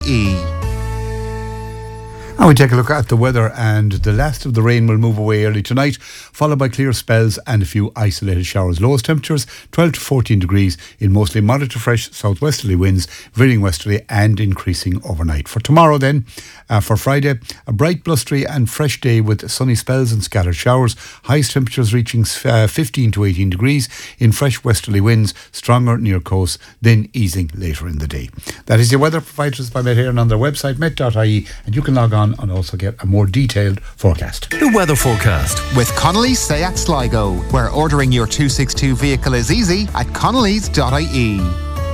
And we take a look at the weather, and the last of the rain will move away early tonight, followed by clear spells and a few isolated showers. Lowest temperatures 12 to 14 degrees in mostly moderate to fresh southwesterly winds, veering westerly and increasing overnight. For tomorrow then, for Friday, a bright, blustery and fresh day with sunny spells and scattered showers. Highest temperatures reaching 15 to 18 degrees in fresh westerly winds, stronger near coast, then easing later in the day. That is your weather provided by Met Éireann on their website, met.ie, and you can log on and also get a more detailed forecast. The weather forecast with Connolly's Seat Sligo, where ordering your 262 vehicle is easy at connellys.ie.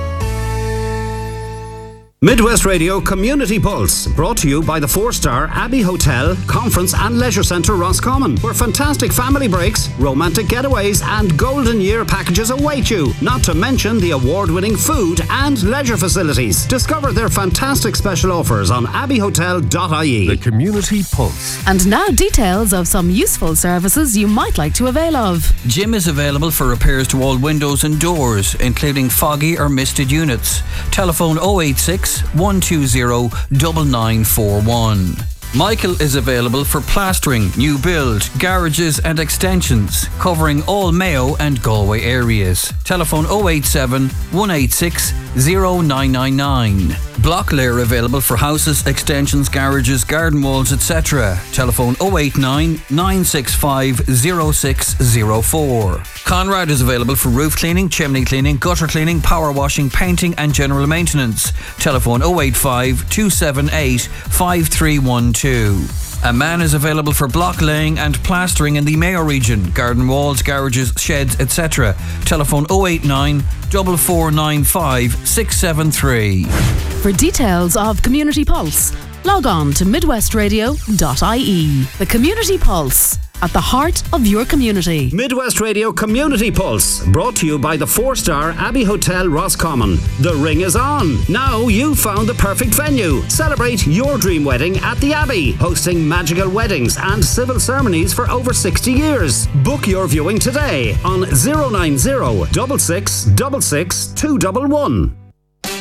Midwest Radio Community Pulse, brought to you by the 4-star Abbey Hotel, Conference and Leisure Centre Roscommon, where fantastic family breaks, romantic getaways and golden year packages await you, not to mention the award-winning food and leisure facilities. Discover their fantastic special offers on abbeyhotel.ie. The Community Pulse. And now details of some useful services you might like to avail of. Jim is available for repairs to all windows and doors, including foggy or misted units. Telephone 086 120 9941. Michael is available for plastering, new build, garages and extensions, covering all Mayo and Galway areas. Telephone 087 186 0999. Block layer available for houses, extensions, garages, garden walls, etc. Telephone 089 965 0604. Conrad is available for roof cleaning, chimney cleaning, gutter cleaning, power washing, painting and general maintenance. Telephone 085 278 5312. A man is available for block laying and plastering in the Mayo region, garden walls, garages, sheds, etc. Telephone 089 4495 673. For details of Community Pulse, log on to midwestradio.ie. The Community Pulse, at the heart of your community. Midwest Radio Community Pulse, brought to you by the 4-star Abbey Hotel Roscommon. The ring is on. Now you've found the perfect venue. Celebrate your dream wedding at the Abbey, hosting magical weddings and civil ceremonies for over 60 years. Book your viewing today on 090 66 66 211.